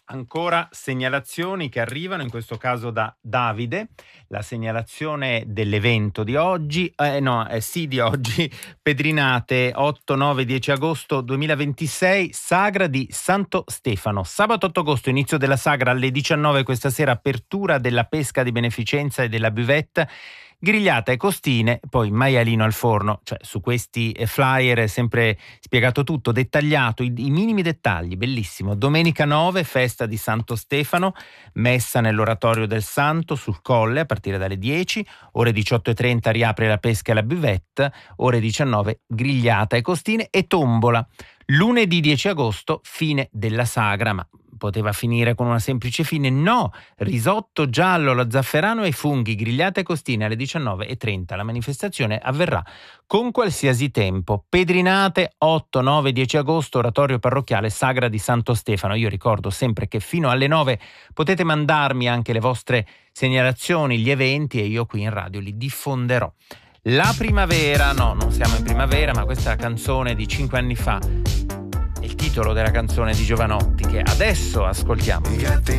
Ancora segnalazioni che arrivano, in questo caso da Davide. La segnalazione dell'evento di oggi, di oggi, Pedrinate, 8, 9, 10 agosto 2026, Sagra di Santo Stefano. Sabato 8 agosto, inizio della Sagra alle 19 questa sera, apertura della pesca di beneficenza e della buvette. Grigliata e costine, poi maialino al forno. Cioè, su questi flyer è sempre spiegato tutto, dettagliato, i minimi dettagli, bellissimo. Domenica 9, festa di Santo Stefano, messa nell'oratorio del Santo sul Colle a partire dalle 10, ore 18:30 riapre la pesca e la buvette, ore 19 grigliata e costine e tombola. Lunedì 10 agosto, fine della Sagra, ma poteva finire con una semplice fine? No, risotto giallo allo zafferano e funghi, grigliate e costine alle 19:30. La manifestazione avverrà con qualsiasi tempo. Pedrinate, 8, 9, 10 agosto, oratorio parrocchiale Sagra di Santo Stefano. Io ricordo sempre che fino alle 9 potete mandarmi anche le vostre segnalazioni, gli eventi, e io qui in radio li diffonderò. La primavera, no, non siamo in primavera, ma questa è la canzone di 5 anni fa. Il titolo della canzone di Jovanotti che adesso ascoltiamo. I gatti